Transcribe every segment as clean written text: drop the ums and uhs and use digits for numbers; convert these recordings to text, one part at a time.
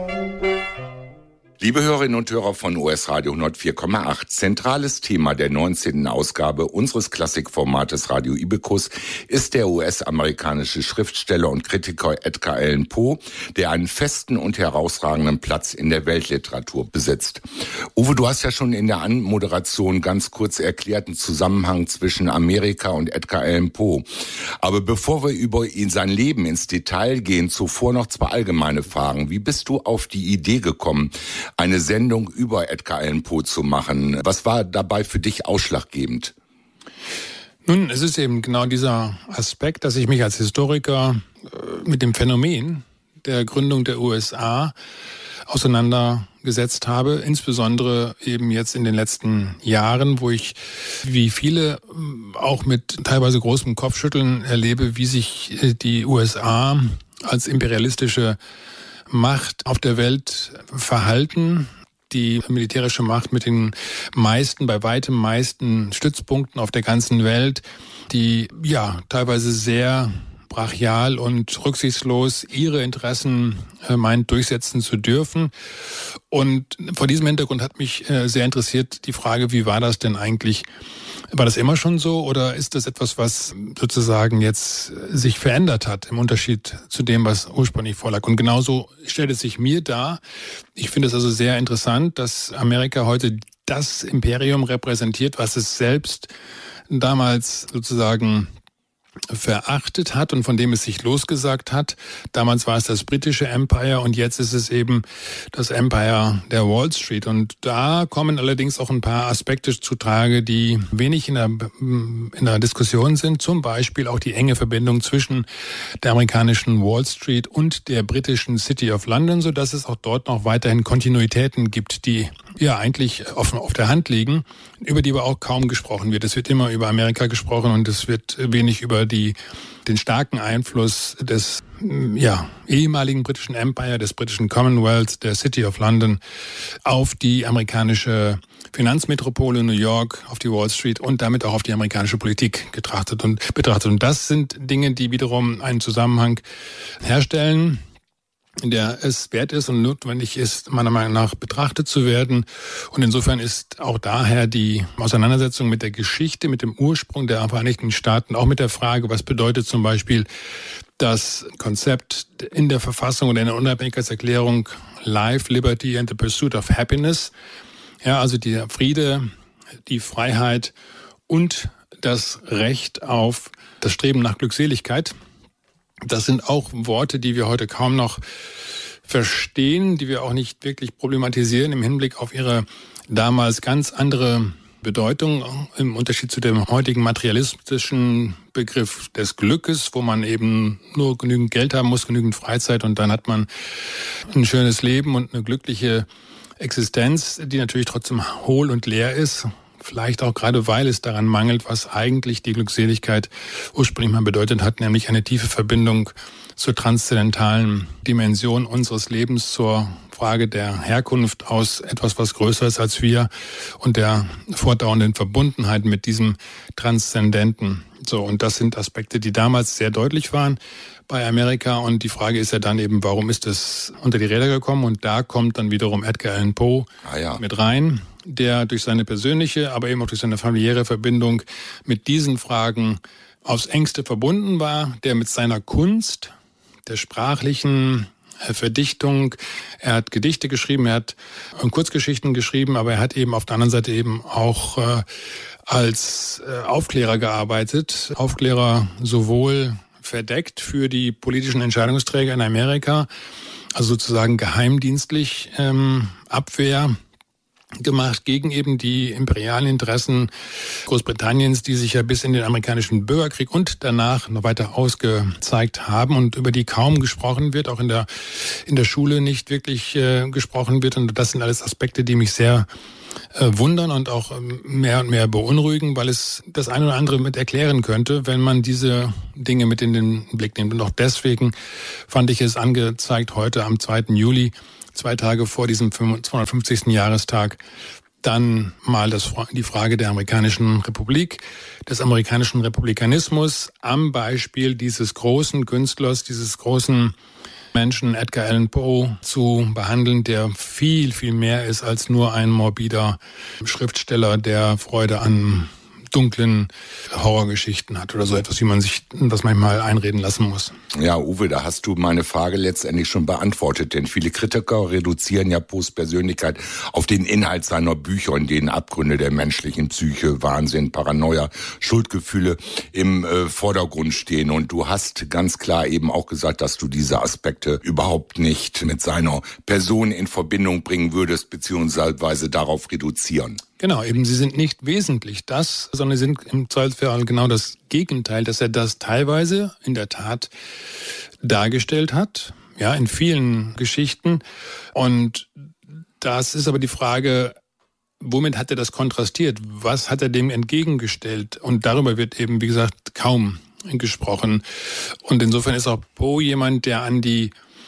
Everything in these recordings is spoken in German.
Liebe Hörerinnen und Hörer von US Radio 104,8, zentrales Thema der 19. Ausgabe unseres Klassikformates Radio Ibekus ist der US-amerikanische Schriftsteller und Kritiker Edgar Allan Poe, der einen festen und herausragenden Platz in der Weltliteratur besitzt. Uwe, du hast ja schon in der Anmoderation ganz kurz erklärt den Zusammenhang zwischen Amerika und Edgar Allan Poe. Aber bevor wir über sein Leben ins Detail gehen, zuvor noch zwei allgemeine Fragen. Wie bist du auf die Idee gekommen, eine Sendung über Edgar Allan Poe zu machen? Was war dabei für dich ausschlaggebend? Nun, es ist eben genau dieser Aspekt, dass ich mich als Historiker mit dem Phänomen der Gründung der USA auseinandergesetzt habe, insbesondere eben jetzt in den letzten Jahren, wo ich, wie viele, auch mit teilweise großem Kopfschütteln erlebe, wie sich die USA als imperialistische Macht auf der Welt verhalten, die militärische Macht mit den bei weitem meisten Stützpunkten auf der ganzen Welt, die teilweise sehr brachial und rücksichtslos ihre Interessen meint durchsetzen zu dürfen. Und vor diesem Hintergrund hat mich sehr interessiert die Frage, wie war das denn eigentlich? War das immer schon so oder ist das etwas, was sozusagen jetzt sich verändert hat im Unterschied zu dem, was ursprünglich vorlag? Und genauso stellt es sich mir dar. Ich finde es also sehr interessant, dass Amerika heute das Imperium repräsentiert, was es selbst damals sozusagen verachtet hat und von dem es sich losgesagt hat. Damals war es das britische Empire und jetzt ist es eben das Empire der Wall Street. Und da kommen allerdings auch ein paar Aspekte zutage, die wenig in der Diskussion sind. Zum Beispiel auch die enge Verbindung zwischen der amerikanischen Wall Street und der britischen City of London, sodass es auch dort noch weiterhin Kontinuitäten gibt, die eigentlich auf der Hand liegen, über die aber auch kaum gesprochen wird. Es wird immer über Amerika gesprochen und es wird wenig über den starken Einfluss des ehemaligen britischen Empire, des britischen Commonwealth, der City of London auf die amerikanische Finanzmetropole New York, auf die Wall Street und damit auch auf die amerikanische Politik betrachtet. Und das sind Dinge, die wiederum einen Zusammenhang herstellen, der es wert ist und notwendig ist, meiner Meinung nach betrachtet zu werden. Und insofern ist auch daher die Auseinandersetzung mit der Geschichte, mit dem Ursprung der Vereinigten Staaten, auch mit der Frage, was bedeutet zum Beispiel das Konzept in der Verfassung oder in der Unabhängigkeitserklärung Life, Liberty and the Pursuit of Happiness. Ja, also der Friede, die Freiheit und das Recht auf das Streben nach Glückseligkeit. Das sind auch Worte, die wir heute kaum noch verstehen, die wir auch nicht wirklich problematisieren im Hinblick auf ihre damals ganz andere Bedeutung im Unterschied zu dem heutigen materialistischen Begriff des Glückes, wo man eben nur genügend Geld haben muss, genügend Freizeit und dann hat man ein schönes Leben und eine glückliche Existenz, die natürlich trotzdem hohl und leer ist. Vielleicht auch gerade, weil es daran mangelt, was eigentlich die Glückseligkeit ursprünglich mal bedeutet hat, nämlich eine tiefe Verbindung zur transzendentalen Dimension unseres Lebens, zur Frage der Herkunft aus etwas, was größer ist als wir und der fortdauernden Verbundenheit mit diesem Transzendenten. So, und das sind Aspekte, die damals sehr deutlich waren bei Amerika. Und die Frage ist ja dann eben, warum ist es unter die Räder gekommen? Und da kommt dann wiederum Edgar Allan Poe mit rein, der durch seine persönliche, aber eben auch durch seine familiäre Verbindung mit diesen Fragen aufs Engste verbunden war, der mit seiner Kunst, der sprachlichen Verdichtung, er hat Gedichte geschrieben, er hat Kurzgeschichten geschrieben, aber er hat eben auf der anderen Seite eben auch als Aufklärer gearbeitet. Aufklärer sowohl verdeckt für die politischen Entscheidungsträger in Amerika, also sozusagen geheimdienstlich Abwehr gemacht gegen eben die imperialen Interessen Großbritanniens, die sich ja bis in den amerikanischen Bürgerkrieg und danach noch weiter ausgezeigt haben und über die kaum gesprochen wird, auch in der Schule nicht wirklich gesprochen wird. Und das sind alles Aspekte, die mich sehr wundern und auch mehr und mehr beunruhigen, weil es das eine oder andere mit erklären könnte, wenn man diese Dinge mit in den Blick nimmt. Und auch deswegen fand ich es angezeigt, heute am 2. Juli, 2 Tage vor diesem 250. Jahrestag, dann mal die Frage der amerikanischen Republik, des amerikanischen Republikanismus am Beispiel dieses großen Künstlers, dieses großen Menschen, Edgar Allan Poe, zu behandeln, der viel, viel mehr ist als nur ein morbider Schriftsteller, der Freude an dunklen Horrorgeschichten hat oder so etwas, wie man sich das manchmal einreden lassen muss. Ja, Uwe, da hast du meine Frage letztendlich schon beantwortet, denn viele Kritiker reduzieren ja Poes Persönlichkeit auf den Inhalt seiner Bücher, in denen Abgründe der menschlichen Psyche, Wahnsinn, Paranoia, Schuldgefühle im Vordergrund stehen. Und du hast ganz klar eben auch gesagt, dass du diese Aspekte überhaupt nicht mit seiner Person in Verbindung bringen würdest, beziehungsweise darauf reduzieren. Genau, eben sie sind nicht wesentlich das, sondern sie sind im Zweifelsfall genau das Gegenteil, dass er das teilweise in der Tat dargestellt hat, ja, in vielen Geschichten. Und das ist aber die Frage, womit hat er das kontrastiert? Was hat er dem entgegengestellt? Und darüber wird eben, wie gesagt, kaum gesprochen. Und insofern ist auch Poe jemand, der an die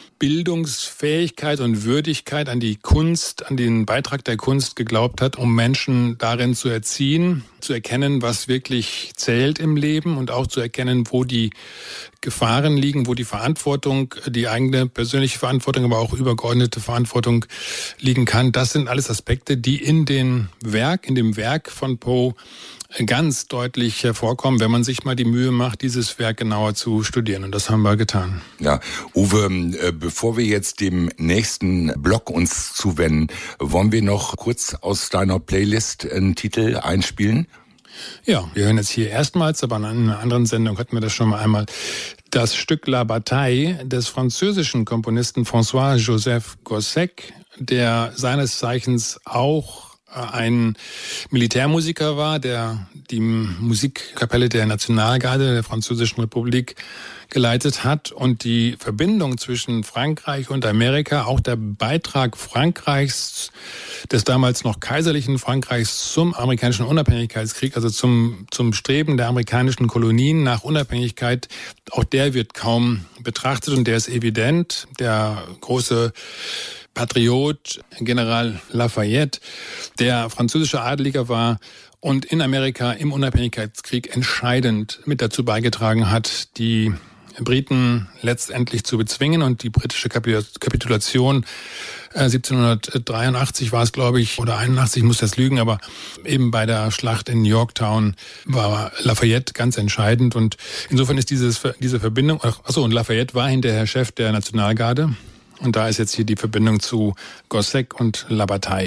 Bildungsfähigkeit und Würdigkeit, an die Kunst, an den Beitrag der Kunst geglaubt hat, um Menschen darin zu erziehen, zu erkennen, was wirklich zählt im Leben und auch zu erkennen, wo die Gefahren liegen, wo die Verantwortung, die eigene persönliche Verantwortung, aber auch übergeordnete Verantwortung liegen kann. Das sind alles Aspekte, die in dem Werk von Poe ganz deutlich hervorkommen, wenn man sich mal die Mühe macht, dieses Werk genauer zu studieren. Und das haben wir getan. Ja, Uwe, bevor wir jetzt dem nächsten Block uns zuwenden, wollen wir noch kurz aus deiner Playlist einen Titel einspielen? Ja, wir hören jetzt hier erstmals, aber in einer anderen Sendung hatten wir das schon mal einmal, das Stück La Bataille des französischen Komponisten François-Joseph Gossec, der seines Zeichens auch ein Militärmusiker war, der die Musikkapelle der Nationalgarde der Französischen Republik geleitet hat und die Verbindung zwischen Frankreich und Amerika, auch der Beitrag Frankreichs, des damals noch kaiserlichen Frankreichs zum amerikanischen Unabhängigkeitskrieg, also zum Streben der amerikanischen Kolonien nach Unabhängigkeit, auch der wird kaum betrachtet und der ist evident. Der große Patriot, General Lafayette, der französischer Adeliger war und in Amerika im Unabhängigkeitskrieg entscheidend mit dazu beigetragen hat, die Briten letztendlich zu bezwingen und die britische Kapitulation 1783 war es, glaube ich, oder 81, ich muss das lügen, aber eben bei der Schlacht in Yorktown war Lafayette ganz entscheidend und insofern ist diese Verbindung, und Lafayette war hinterher Chef der Nationalgarde und da ist jetzt hier die Verbindung zu Gossec und La Bataille.